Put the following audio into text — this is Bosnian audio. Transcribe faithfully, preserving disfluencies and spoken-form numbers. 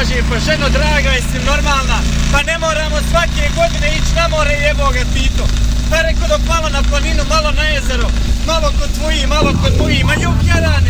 kaže, pa ženo draga, jesi normalna? Pa ne moramo svake godine ići na more, jebo ga pito. Pa rekao dok malo na planinu, malo na jezero, malo kod tvoji, malo kod moji, ma juk jedan